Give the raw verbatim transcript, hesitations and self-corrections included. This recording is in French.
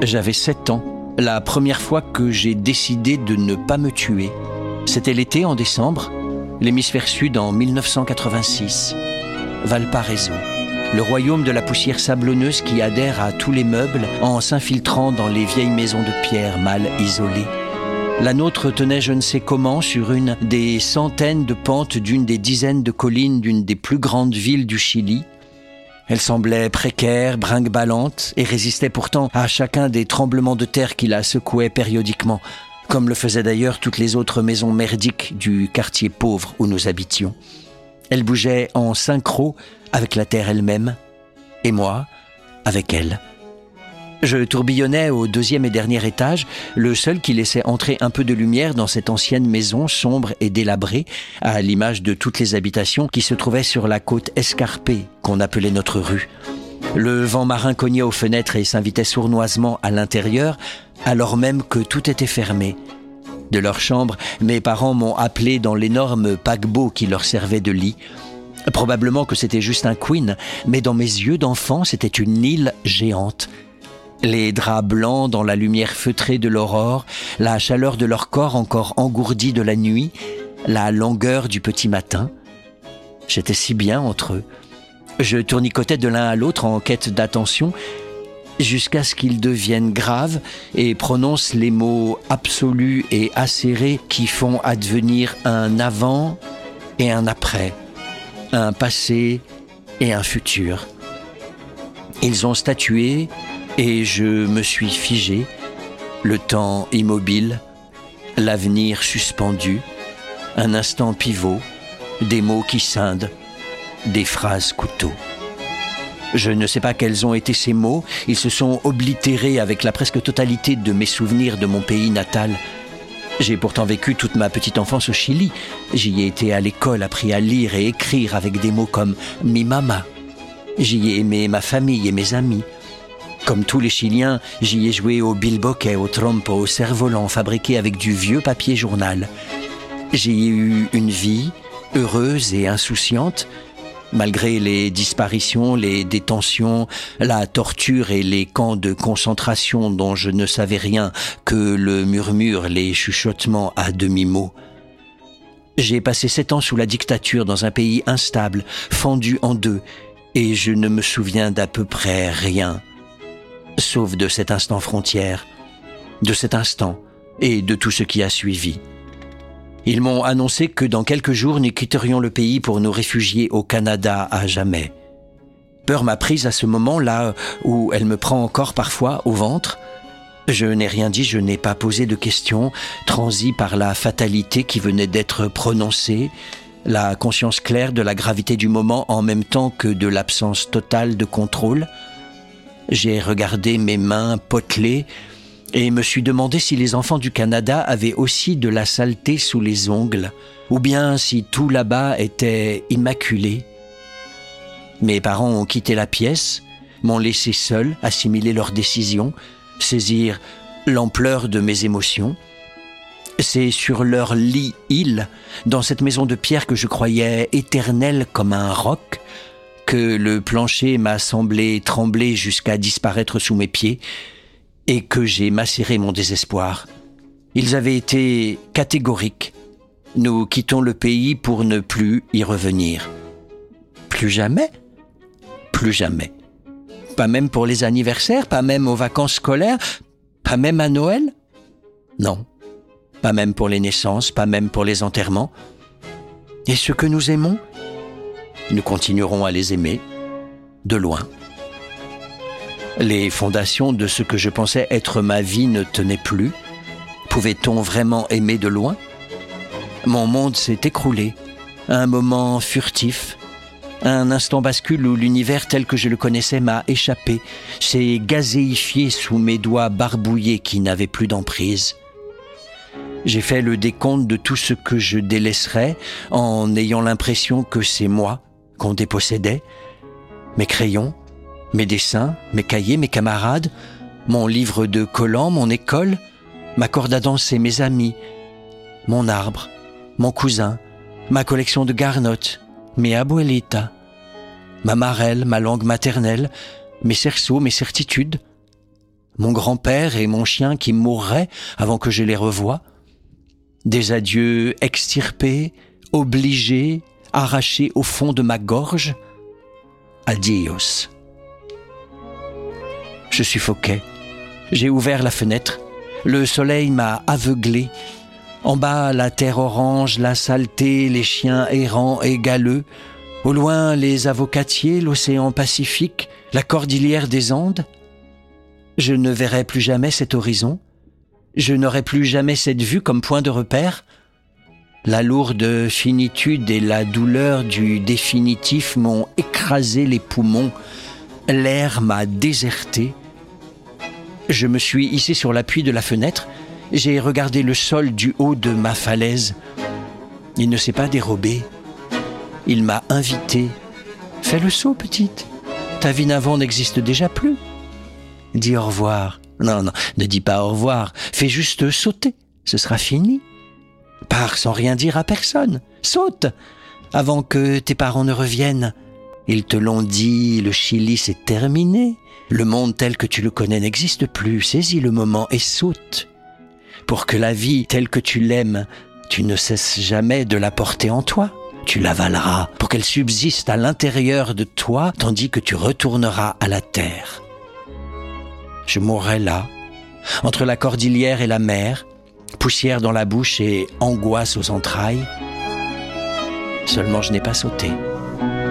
J'avais sept ans, la première fois que j'ai décidé de ne pas me tuer. C'était l'été, en décembre, l'hémisphère sud en mille neuf cent quatre-vingt-six. Valparaiso, le royaume de la poussière sablonneuse qui adhère à tous les meubles en s'infiltrant dans les vieilles maisons de pierre mal isolées. La nôtre tenait je ne sais comment sur une des centaines de pentes d'une des dizaines de collines d'une des plus grandes villes du Chili. Elle semblait précaire, brinque-ballante et résistait pourtant à chacun des tremblements de terre qui la secouaient périodiquement, comme le faisaient d'ailleurs toutes les autres maisons merdiques du quartier pauvre où nous habitions. Elle bougeait en synchro avec la terre elle-même, et moi avec elle. Je tourbillonnais au deuxième et dernier étage, le seul qui laissait entrer un peu de lumière dans cette ancienne maison sombre et délabrée, à l'image de toutes les habitations qui se trouvaient sur la côte escarpée qu'on appelait notre rue. Le vent marin cognait aux fenêtres et s'invitait sournoisement à l'intérieur, alors même que tout était fermé. De leur chambre, mes parents m'ont appelé dans l'énorme paquebot qui leur servait de lit. Probablement que c'était juste un queen, mais dans mes yeux d'enfant, c'était une île géante. Les draps blancs dans la lumière feutrée de l'aurore, la chaleur de leur corps encore engourdi de la nuit, la langueur du petit matin. J'étais si bien entre eux. Je tournicotais de l'un à l'autre en quête d'attention, jusqu'à ce qu'ils deviennent graves et prononcent les mots absolus et acérés qui font advenir un avant et un après, un passé et un futur. Ils ont statué et je me suis figé, le temps immobile, l'avenir suspendu, un instant pivot, des mots qui scindent, des phrases couteaux. Je ne sais pas quels ont été ces mots, ils se sont oblitérés avec la presque totalité de mes souvenirs de mon pays natal. J'ai pourtant vécu toute ma petite enfance au Chili. J'y ai été à l'école, appris à lire et écrire avec des mots comme « mi mama ». J'y ai aimé ma famille et mes amis. Comme tous les Chiliens, j'y ai joué au bilboquet, au trompo, au cerf-volant fabriqué avec du vieux papier journal. J'y ai eu une vie heureuse et insouciante, malgré les disparitions, les détentions, la torture et les camps de concentration dont je ne savais rien que le murmure, les chuchotements à demi-mot. J'ai passé sept ans sous la dictature dans un pays instable, fendu en deux, et je ne me souviens d'à peu près rien. Sauf de cet instant frontière, de cet instant et de tout ce qui a suivi. Ils m'ont annoncé que dans quelques jours, nous quitterions le pays pour nous réfugier au Canada à jamais. Peur m'a prise à ce moment-là où elle me prend encore parfois au ventre. Je n'ai rien dit, je n'ai pas posé de questions, transi par la fatalité qui venait d'être prononcée, la conscience claire de la gravité du moment en même temps que de l'absence totale de contrôle. J'ai regardé mes mains potelées et me suis demandé si les enfants du Canada avaient aussi de la saleté sous les ongles, ou bien si tout là-bas était immaculé. Mes parents ont quitté la pièce, m'ont laissé seul assimiler leurs décisions, saisir l'ampleur de mes émotions. C'est sur leur lit-île, dans cette maison de pierre que je croyais éternelle comme un roc, que le plancher m'a semblé trembler jusqu'à disparaître sous mes pieds et que j'ai macéré mon désespoir. Ils avaient été catégoriques. Nous quittons le pays pour ne plus y revenir. Plus jamais ? Plus jamais. Pas même pour les anniversaires, pas même aux vacances scolaires, pas même à Noël ? Non. Pas même pour les naissances, pas même pour les enterrements. Et ceux que nous aimons ? Nous continuerons à les aimer, de loin. Les fondations de ce que je pensais être ma vie ne tenaient plus. Pouvait-on vraiment aimer de loin ? Mon monde s'est écroulé, un moment furtif, un instant bascule où l'univers tel que je le connaissais m'a échappé, s'est gazéifié sous mes doigts barbouillés qui n'avaient plus d'emprise. J'ai fait le décompte de tout ce que je délaisserais en ayant l'impression que c'est moi qu'on dépossédait, mes crayons, mes dessins, mes cahiers, mes camarades, mon livre de collants, mon école, ma corde à danser, mes amis, mon arbre, mon cousin, ma collection de garnottes, mes abuelitas, ma marelle, ma langue maternelle, mes cerceaux, mes certitudes. mon grand-père et mon chien qui mourraient avant que je les revoie. Des adieux extirpés, obligés, arrachés au fond de ma gorge. Adios. Je suffoquais. J'ai ouvert la fenêtre. Le soleil m'a aveuglé. En bas, la terre orange, la saleté, les chiens errants et galeux. Au loin, les avocatiers, l'océan Pacifique, la cordillère des Andes. Je ne verrai plus jamais cet horizon. Je n'aurai plus jamais cette vue comme point de repère. La lourde finitude et la douleur du définitif m'ont écrasé les poumons. L'air m'a déserté. Je me suis hissé sur l'appui de la fenêtre. J'ai regardé le sol du haut de ma falaise. Il ne s'est pas dérobé. Il m'a invité. Fais le saut, petite. Ta vie d'avant n'existe déjà plus. Dis au revoir. Non, non, ne dis pas au revoir. Fais juste sauter. Ce sera fini. Pars sans rien dire à personne. Saute avant que tes parents ne reviennent. Ils te l'ont dit, le Chili c'est terminé. Le monde tel que tu le connais n'existe plus. Saisis le moment et saute. Pour que la vie telle que tu l'aimes, tu ne cesses jamais de la porter en toi. Tu l'avaleras pour qu'elle subsiste à l'intérieur de toi tandis que tu retourneras à la terre. Je mourrai là, entre la cordillère et la mer, poussière dans la bouche et angoisse aux entrailles. Seulement je n'ai pas sauté.